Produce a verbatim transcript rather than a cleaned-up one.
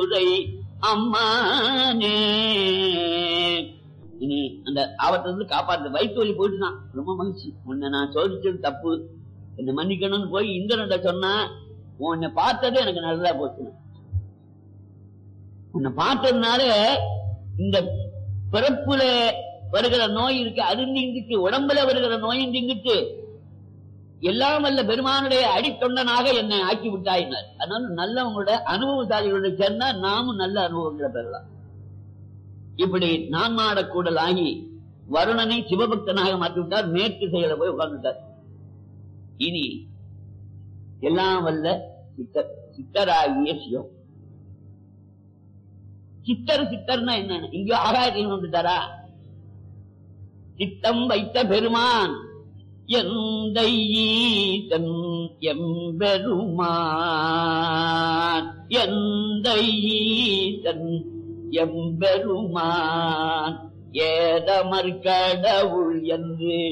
முறை அம்மானே. இனி அந்த ஆபத்துல இருந்து காப்பாத்து. வயிற்று வலி போயிட்டுதான் ரொம்ப மகிழ்ச்சி. உன்னை நான் சோதிச்சது தப்பு, என்ன மன்னிக்கணும்னு போய் இந்திரன்ட சொன்னா, உன்னை பார்த்தது எனக்கு நல்லதா போச்சு. உன்னை பார்த்ததுனால இந்த பிறப்புல வருகிற நோய் இருக்கு, அது நீங்கிட்டு, உடம்புல வருகிற நோயும் நீங்கிட்டு, எல்லாம் வல்ல பெருமானுடைய அடித்தொண்டனாக என்னை ஆக்கி விட்டாயினார். அதனால நல்லவங்களோட அனுபவசாலிகளோட சேர்ந்தா நாமும் நல்ல அனுபவங்களை பெறலாம். இப்படி நான் மாடக்கூடல் ஆகி வருணனை சிவபக்தனாக மாற்றிவிட்டார். மேற்கு செயலை போய் உட்கார்ந்துட்டார். இனி எல்லாம் வல்ல சித்தர், சித்தராகிய சிவம். சித்தர் சித்தர்னா என்ன? இங்கேயோ ஆகாயத்தில் வந்துட்டாரா? சித்தம் வைத்த பெருமான் எந்தை ஈசன் எம்பெருமான், எந்தை ஈசன் எம்பெருமான் ஏதமர் கடவுள் என்று